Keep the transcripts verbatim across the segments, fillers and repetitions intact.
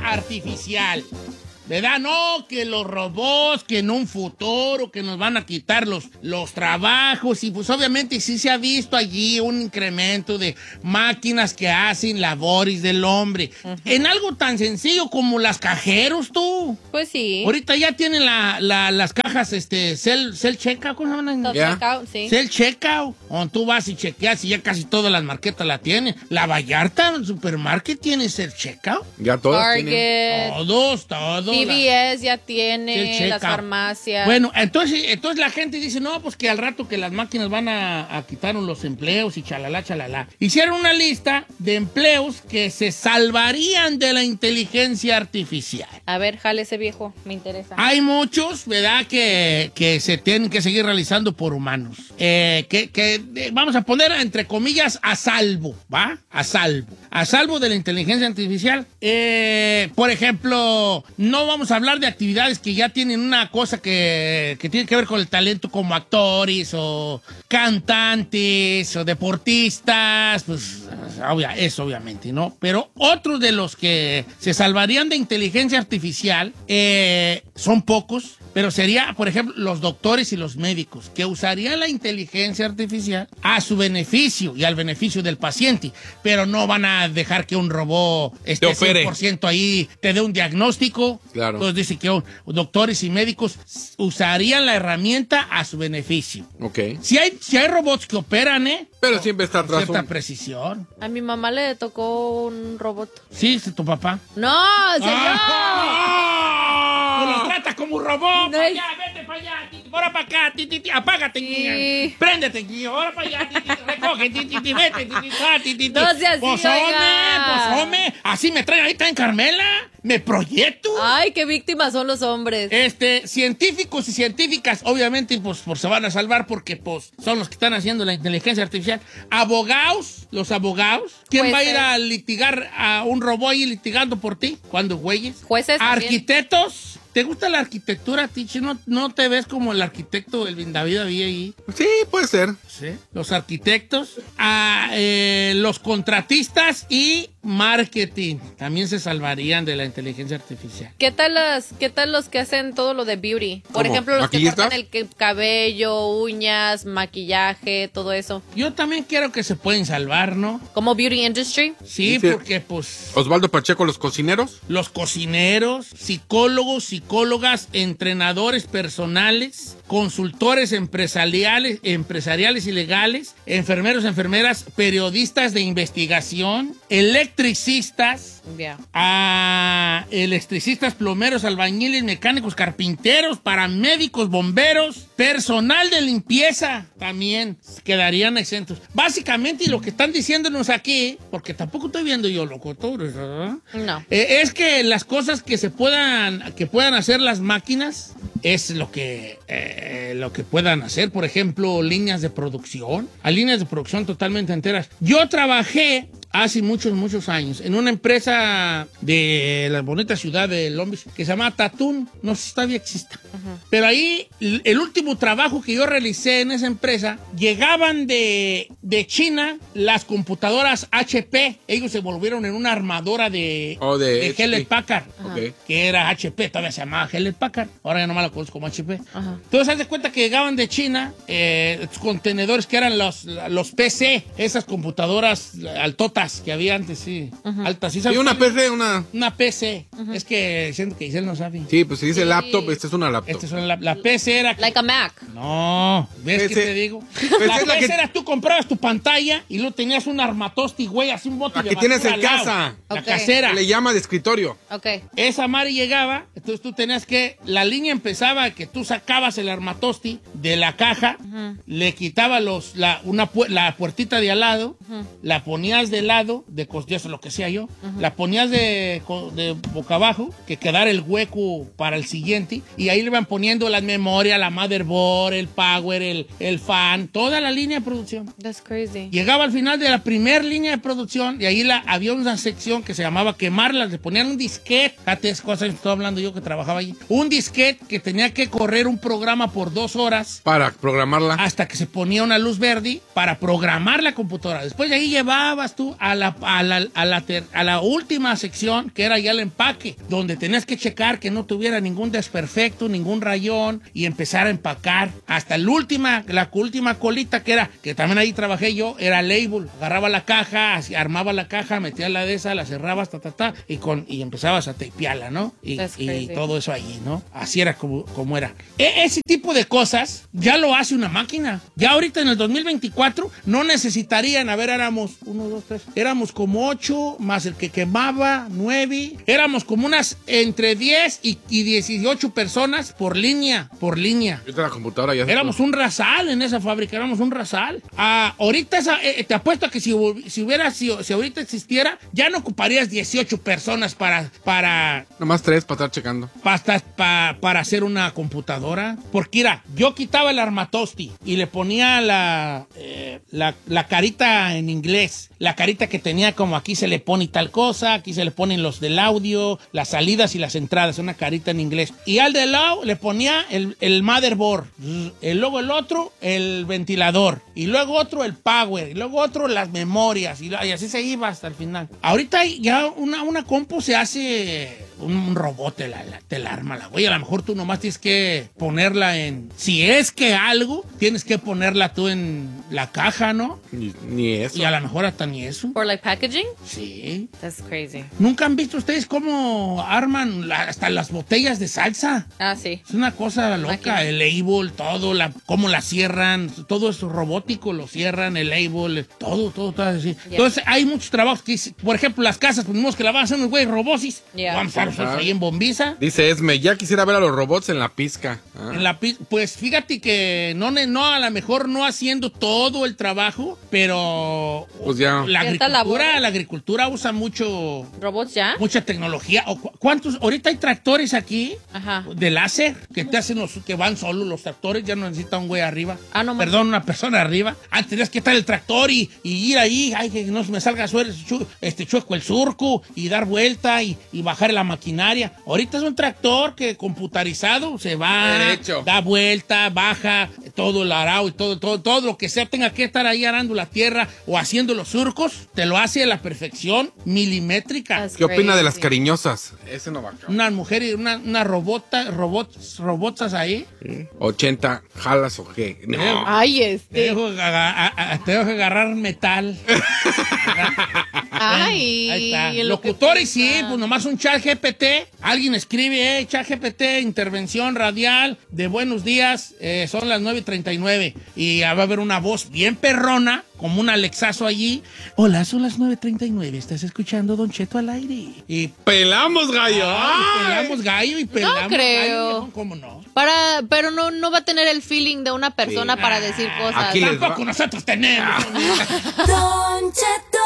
artificial. ¿Verdad? No, que los robots, que en un futuro, que nos van a quitar los, los trabajos. Y pues obviamente sí se ha visto allí un incremento de máquinas que hacen labores del hombre. Uh-huh. En algo tan sencillo como las cajeros, tú. Pues sí. Ahorita ya tienen la, la, las cajas, este, self, self checkout, ¿cómo se llaman? Yeah. Checkout, sí. Self checkout. Donde tú vas y chequeas y ya casi todas las marquetas la tienen. La Vallarta, el supermarket, tiene self checkout. Ya todas Target. tienen. Todos, todos. C V S ya tiene, las farmacias. Bueno, entonces, entonces la gente dice, no, pues que al rato que las máquinas van a, a quitar los empleos y chalala, chalala. Hicieron una lista de empleos que se salvarían de la inteligencia artificial. A ver, jale ese viejo, me interesa. Hay muchos, ¿verdad?, que, que se tienen que seguir realizando por humanos. Eh, que, que eh, vamos a poner, entre comillas, a salvo, ¿va? A salvo. A salvo de la inteligencia artificial. Eh, por ejemplo, no vamos a hablar de actividades que ya tienen una cosa que, que tiene que ver con el talento, como actores o cantantes o deportistas, pues obvia, eso obviamente, ¿no? Pero otros de los que se salvarían de inteligencia artificial eh, son pocos, pero sería, por ejemplo, los doctores y los médicos, que usarían la inteligencia artificial a su beneficio y al beneficio del paciente, pero no van a dejar que un robot esté cien por ciento ahí, te dé un diagnóstico. Claro. Entonces dice que oh, doctores y médicos usarían la herramienta a su beneficio. Ok. Si hay, si hay robots que operan, ¿eh? Pero siempre está atrás. Cierta un... precisión. A mi mamá le tocó un robot. Sí, es tu papá. ¡No, señor! ¡Ah! ¡Oh! ¡Lo trata como un robot! No ¡Para es... allá, vete para allá! Titi, ¡ahora para acá! Titi, titi, ¡apágate! Sí. ¡Préndete, tío! ¡Ahora para allá! Titi, ¡recoge! Titi, titi, vete! Titi, ah, titi, No sea así, ¡Pues oiga. home! ¡Pues home! ¡Así me traen ahorita en Carmela! ¡Me proyecto! Ay, qué víctimas son los hombres. Este, científicos y científicas, obviamente, pues, pues se van a salvar porque, pues, son los que están haciendo la inteligencia artificial. Abogados, los abogados. ¿Quién Jueces. va a ir a litigar a un robot ahí litigando por ti? ¿Cuándo, güeyes? Jueces también. Arquitectos. ¿Te gusta la arquitectura, Tichi? ¿No, ¿No te ves como el arquitecto del David había ahí? Sí, puede ser. Sí. Los arquitectos, a, eh, los contratistas y marketing también se salvarían de la inteligencia artificial. ¿Qué tal las, qué tal los que hacen todo lo de beauty? Por ¿Cómo? ejemplo, los que ¿Maquillistas? cortan el que- cabello, uñas, maquillaje, todo eso. Yo también quiero que se pueden salvar, ¿no? Como beauty industry. Sí, Dice- porque pues Osvaldo Pacheco, los cocineros. los cocineros, psicólogos, psicólogas, entrenadores personales, consultores empresariales, empresariales y legales, enfermeros, enfermeras, periodistas de investigación, electricistas, Yeah. a electricistas, plomeros, albañiles, mecánicos, carpinteros, paramédicos, bomberos, personal de limpieza también quedarían exentos. Básicamente, y lo que están diciéndonos aquí, porque tampoco estoy viendo yo locutores, ¿verdad? No. Eh, es que las cosas que se puedan, que puedan hacer las máquinas es lo que, eh, lo que puedan hacer. Por ejemplo, líneas de producción. Hay líneas de producción totalmente enteras. Yo trabajé hace muchos, muchos años en una empresa de la bonita ciudad de Long Beach que se llama Tatún. No sé si todavía existe. Uh-huh. Pero ahí, el, el último trabajo que yo realicé en esa empresa, llegaban de, de China las computadoras H P. Ellos se volvieron en una armadora de, Oh, de de H P. Hewlett Packard, Ok. que era H P, todavía se llamaba Hewlett Packard. Ahora ya no me la conozco como H P. Ajá. Entonces, haz de cuenta que llegaban de China eh, contenedores que eran los, los P C, esas computadoras altotas que había antes, sí. Uh-huh. Altas, ¿sí? Y una P C, una... Una P C. Uh-huh. Es que siento que Giselle no sabe. Sí, pues si dice Sí. laptop, esta es una laptop. Esta es una, la, la P C era... Like a Mac. No, ¿ves P C. qué te digo? Pues la es la P C que- era tú comprabas tu pantalla y luego tenías un armatosti, güey, así un bote La de que tienes basura en al lado. casa. La Ok. casera. Le llama de escritorio. Ok. Esa madre llegaba, entonces tú tenías que, la línea empezaba que tú sacabas el armatosti de la caja, uh-huh. le quitabas los, la, una, pu- la puertita de al lado, uh-huh. la ponías de lado, de costillas o lo que sea yo, uh-huh. la ponías de, de boca abajo, que quedara el hueco para el siguiente, y ahí le iban poniendo las memorias, la motherboard, el power, el, el fan, toda la línea de producción. That's crazy. Llegaba al final de la primera línea de producción y ahí la, había una sección que se llamaba quemarlas. Le ponían un disquete. Fíjate, es cosas que estoy hablando yo que trabajaba allí. Un disquete que tenía que correr un programa por dos horas. Para programarla. Hasta que se ponía una luz verde para programar la computadora. Después de ahí llevabas tú a la, a, la, a, la ter, a la última sección, que era ya el empaque, donde tenías que checar que no tuviera ningún desperfecto, ningún rayón, y empezar a empacar. Hasta la última, la última colita, que era, que también ahí trabajé yo, era label. Agarraba la caja, así, armaba la caja, metía la de esa, la cerrabas, ta, ta, ta, y, con, y empezabas a tapearla, ¿no? Y, y todo eso ahí, ¿no? Así era como, como era. E- ese tipo de cosas ya lo hace una máquina. Ya ahorita en el dos mil veinticuatro no necesitarían, a ver, éramos uno, dos, tres, éramos como ocho, más el que quemaba, nueve, éramos como unas entre diez y, y dieciocho personas por línea, por línea. Ahorita la computadora ya... Éramos un rasal en esa fábrica, éramos un rasal. Ah, ahorita esa, eh, te apuesto a que si, si hubiera, si, si ahorita existiera, ya no ocuparías dieciocho personas para, para... Nomás tres para estar checando. Para, para, para hacer una computadora. Porque mira, yo quitaba el armatosti y le ponía la, eh, la, la carita en inglés. La carita que tenía como aquí se le pone tal cosa, aquí se le ponen los del audio, las salidas y las entradas, una carita en inglés. Y al del lado le ponía el, el motherboard, y luego el otro el ventilador, y luego otro el power, y luego otro las memorias, y, y así se iba hasta el final. Ahorita ya una, una compu se hace un, un robot, te la, la, te la arma la güey. A lo mejor tú nomás tienes que ponerla en, si es que algo, tienes que ponerla tú en la caja, ¿no? Ni, ni eso. Y a lo mejor hasta ni eso. ¿For like packaging? Sí. That's crazy. ¿Nunca han visto ustedes cómo arman la, hasta las botellas de salsa? Ah, sí. Es una cosa loca. Máquina. El label, todo, la, cómo la cierran, todo eso robótico, lo cierran, el label, todo, todo, todo así. Yeah. Entonces, hay muchos trabajos que, por ejemplo, las casas, pues que la van a hacer unos güeyes robosis. Yeah. Vamos a estar ahí en bombiza. Dice Esme, ya quisiera ver a los robots en la pizca. Ah. En la pizca, pues fíjate que no, no, a lo mejor no haciendo todo el trabajo, pero pues ya. La agricultura, la agricultura usa mucho robots ya, mucha tecnología. ¿Cuántos? Ahorita hay tractores aquí. Ajá. De láser que te hacen los, que van solos los tractores, ya no necesita un güey arriba. Ah, no, perdón, una persona arriba. Antes tenías que estar el tractor y, y ir ahí, ay, que no se me salga suerte, chu, este chueco el surco y dar vuelta y, y bajar la maquinaria. Ahorita es un tractor que computarizado se va, derecho, da vuelta, baja todo el arao y todo, todo, todo lo que sea tenga que estar ahí arando la tierra o haciendo los surcos, te lo hace a la perfección milimétrica. That's ¿Qué crazy. Opina de las cariñosas? Ese no va a acabar. Una mujer y una, una robota, robots, robotas ahí. ¿Sí? ochenta, ¿jalas o qué? No. Eh, Ay, este. Te dejo, a, a, a, te dejo agarrar metal. Ay. Ahí está. Locutores, sí, pues nomás un chat G P T. Alguien escribe, eh, chat G P T, intervención radial de buenos días, eh, son las nueve treinta y nueve. Y va a haber una voz bien perrona, como un Alexazo allí. Hola, son las nueve treinta y nueve. Estás escuchando Don Cheto al aire. Y pelamos gallo. Ay, pelamos gallo y pelamos no creo. gallo. ¿Cómo no? Para, pero no, no va a tener el feeling de una persona sí. para decir cosas. Aquí tampoco nosotros tenemos. Don Cheto.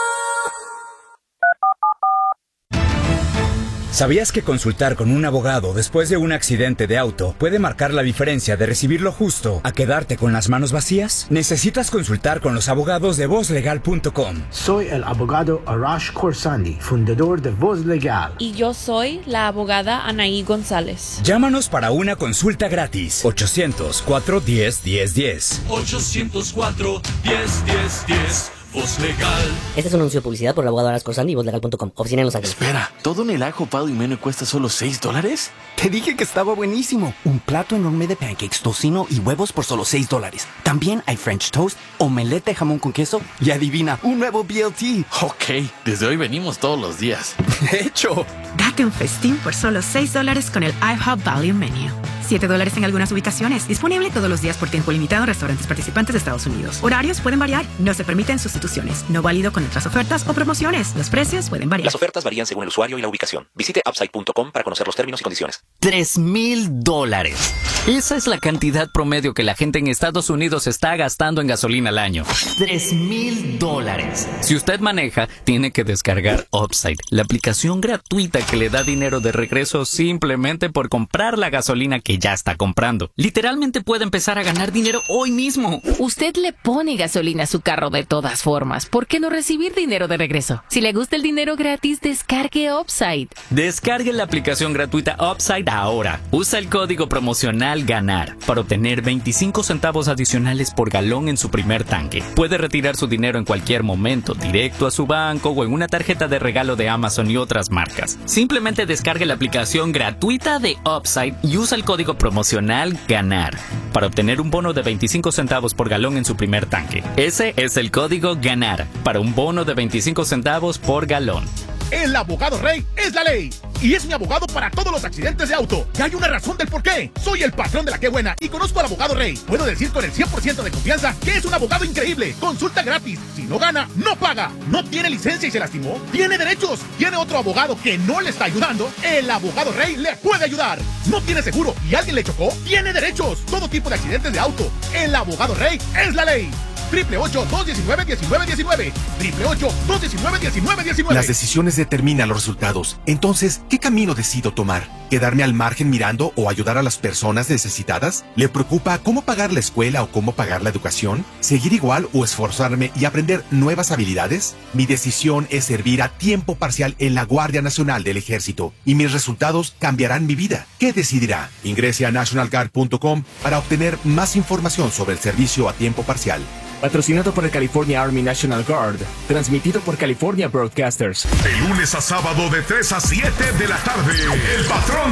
¿Sabías que consultar con un abogado después de un accidente de auto puede marcar la diferencia de recibir lo justo a quedarte con las manos vacías? Necesitas consultar con los abogados de voz legal punto com. Soy el abogado Arash Khorsandi, fundador de Voz Legal. Y yo soy la abogada Anaí González. Llámanos para una consulta gratis. ochocientos, cuatro uno cero, uno cero uno cero. ochocientos cuatro, diez, diez, diez. Voz Legal. Este es un anuncio de publicidad por el abogado Arash Khorsandi y voz legal punto com. Oficina en Los Ángeles. Espera, ¿todo en el ajo, pavo y menú cuesta solo seis dólares? Te dije que estaba buenísimo. Un plato enorme de pancakes, tocino y huevos por solo seis dólares. También hay French toast, omelette de jamón con queso y adivina, un nuevo B L T. Ok, desde hoy venimos todos los días. De hecho. Date un festín por solo seis dólares con el IHOP Value Menu. siete dólares en algunas ubicaciones. Disponible todos los días por tiempo limitado en restaurantes participantes de Estados Unidos. Horarios pueden variar. No se permiten sustituciones. No válido con otras ofertas o promociones. Los precios pueden variar. Las ofertas varían según el usuario y la ubicación. Visite upside punto com para conocer los términos y condiciones. Tres mil dólares. Esa es la cantidad promedio que la gente en Estados Unidos está gastando en gasolina al año. Tres mil dólares. Si usted maneja, tiene que descargar Upside, la aplicación gratuita que le da dinero de regreso simplemente por comprar la gasolina que que ya está comprando. Literalmente puede empezar a ganar dinero hoy mismo. Usted le pone gasolina a su carro de todas formas. ¿Por qué no recibir dinero de regreso? Si le gusta el dinero gratis, descargue Upside. Descargue la aplicación gratuita Upside ahora. Usa el código promocional GANAR para obtener veinticinco centavos adicionales por galón en su primer tanque. Puede retirar su dinero en cualquier momento, directo a su banco o en una tarjeta de regalo de Amazon y otras marcas. Simplemente descargue la aplicación gratuita de Upside y usa el código promocional GANAR para obtener un bono de veinticinco centavos por galón en su primer tanque. Ese es el código GANAR para un bono de veinticinco centavos por galón. El abogado Rey es la ley. Y es mi abogado para todos los accidentes de auto. Y hay una razón del por qué. Soy el patrón de la que buena y conozco al abogado Rey. Puedo decir con el cien por ciento de confianza que es un abogado increíble. Consulta gratis. Si no gana, no paga. No tiene licencia y se lastimó. Tiene derechos. Tiene otro abogado que no le está ayudando. El abogado Rey le puede ayudar. No tiene seguro y alguien le chocó. Tiene derechos. Todo tipo de accidentes de auto. El abogado Rey es la ley. Triple ocho, dos diecinueve, diecinueve diecinueve. Triple ocho, dos diecinueve, diecinueve diecinueve. Las decisiones determinan los resultados. Entonces, ¿qué camino decido tomar? ¿Quedarme al margen mirando o ayudar a las personas necesitadas? ¿Le preocupa cómo pagar la escuela o cómo pagar la educación? ¿Seguir igual o esforzarme y aprender nuevas habilidades? Mi decisión es servir a tiempo parcial en la Guardia Nacional del Ejército y mis resultados cambiarán mi vida. ¿Qué decidirá? Ingrese a national guard punto com para obtener más información sobre el servicio a tiempo parcial. Patrocinado por el California Army National Guard. Transmitido por California Broadcasters. De lunes a sábado de tres a siete de la tarde. El patrón